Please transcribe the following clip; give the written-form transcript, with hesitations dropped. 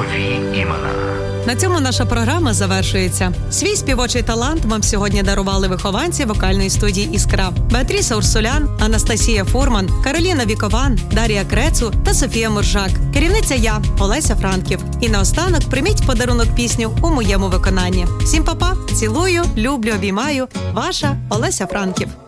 Нові імена. На цьому наша програма завершується. Свій співочий талант вам сьогодні дарували вихованці вокальної студії «Іскра». Беатріса Урсулян, Анастасія Фурман, Кароліна Вікован, Дар'я Крецу та Софія Муржак. Керівниця я, Олеся Франків. І наостанок прийміть подарунок пісню у моєму виконанні. Всім па-па, цілую, люблю, обіймаю. Ваша Олеся Франків.